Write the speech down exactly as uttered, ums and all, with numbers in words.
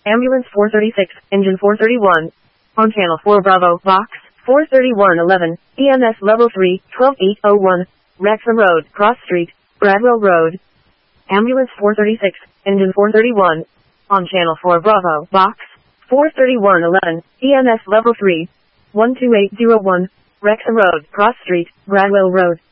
Ambulance four thirty-six, Engine four thirty-one. On Channel four Bravo, Box four thirty-one eleven, E M S Level three, twelve eight oh one, Wrexham Road, Cross Street, Bradwell Road. Ambulance four thirty-six, Engine four thirty-one. On Channel four Bravo, Box four thirty-one eleven, E M S Level three, one two eight oh one, Wrexham Road, Cross Street, Bradwell Road.